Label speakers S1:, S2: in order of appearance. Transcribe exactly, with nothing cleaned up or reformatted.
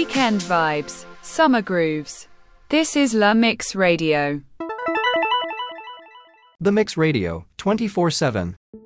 S1: Weekend vibes, summer grooves. This is La Mix Radio.
S2: The Mix Radio, twenty-four seven.